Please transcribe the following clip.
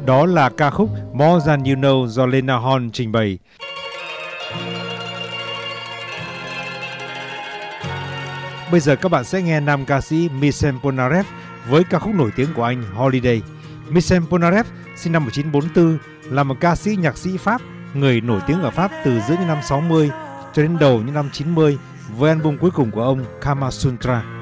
Đó là ca khúc More Than You Know do Lena Horne trình bày. Bây giờ các bạn sẽ nghe nam ca sĩ Michel Polnareff với ca khúc nổi tiếng của anh Holiday. Michel Polnareff sinh năm 1944 là một ca sĩ nhạc sĩ Pháp, người nổi tiếng ở Pháp từ giữa những năm 60 cho đến đầu những năm 90 với album cuối cùng của ông Kama Sutra.